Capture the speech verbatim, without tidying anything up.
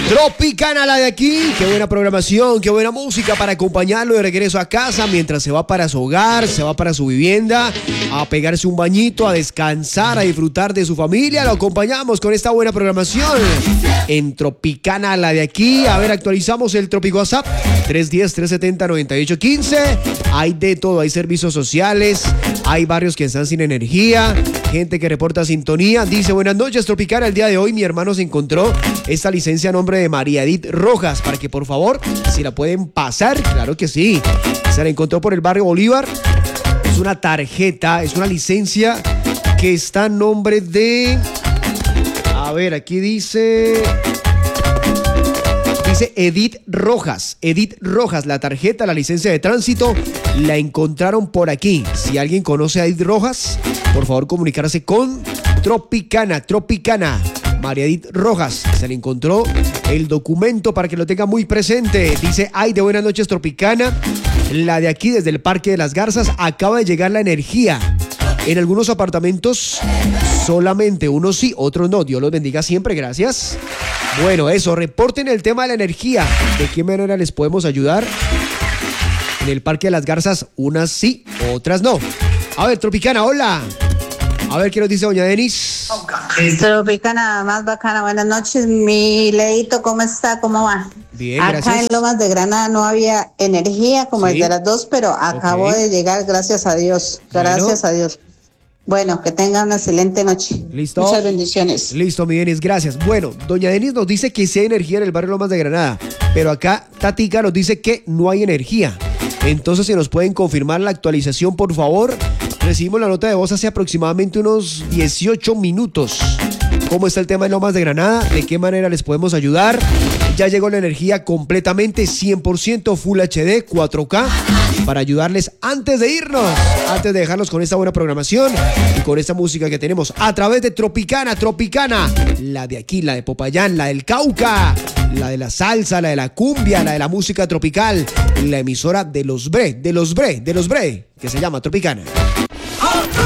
Tropicana, la de aquí. Qué buena programación, qué buena música para acompañarlo de regreso a casa mientras se va para su hogar, se va para su vivienda, a pegarse un bañito, a descansar, a disfrutar de su familia. Lo acompañamos con esta buena programación en Tropicana, la de aquí. A ver, actualizamos el Tropic WhatsApp tres uno cero, tres siete cero, nueve ocho uno cinco. Hay de todo, hay servicios sociales, hay barrios que están sin energía, gente que reporta sintonía. Dice, buenas noches, Tropicana. El día de hoy mi hermano se encontró esta licencia a nombre de María Edith Rojas, para que por favor, si la pueden pasar, claro que sí. Se la encontró por el barrio Bolívar. Es una tarjeta, es una licencia que está a nombre de... A ver, aquí dice... Dice Edith Rojas, Edith Rojas, la tarjeta, la licencia de tránsito, la encontraron por aquí. Si alguien conoce a Edith Rojas, por favor comunicarse con Tropicana, Tropicana. María Edith Rojas, se le encontró el documento para que lo tenga muy presente. Dice, ay, de buenas noches, Tropicana. La de aquí, desde el Parque de las Garzas, acaba de llegar la energía. En algunos apartamentos, solamente unos sí, otros no. Dios los bendiga siempre, gracias. Bueno, eso, reporten el tema de la energía. ¿De qué manera les podemos ayudar? En el Parque de las Garzas, unas sí, otras no. A ver, Tropicana, hola. A ver, ¿qué nos dice doña Denis? Tropicana, más bacana. Buenas noches, mi Leito, ¿cómo está? ¿Cómo va? Bien, acá gracias. Acá en Lomas de Granada no había energía como ¿Sí? el de las dos, pero acabó Okay. de llegar, gracias a Dios. Gracias Bueno. a Dios. Bueno, que tengan una excelente noche. Listo. Muchas bendiciones. Listo, mi Denis, gracias. Bueno, doña Denis nos dice que sí hay energía en el barrio Lomas de Granada, pero acá Tatica nos dice que no hay energía. Entonces, si nos pueden confirmar la actualización, por favor. Recibimos la nota de voz hace aproximadamente unos dieciocho minutos. ¿Cómo está el tema de Lomas de Granada? ¿De qué manera les podemos ayudar? Ya llegó la energía completamente cien por ciento Full H D, cuatro K, para ayudarles antes de irnos, antes de dejarlos con esta buena programación y con esta música que tenemos a través de Tropicana, Tropicana, la de aquí, la de Popayán, la del Cauca, la de la salsa, la de la cumbia, la de la música tropical, la emisora de los Bre, de los Bre, de los Bre, que se llama Tropicana.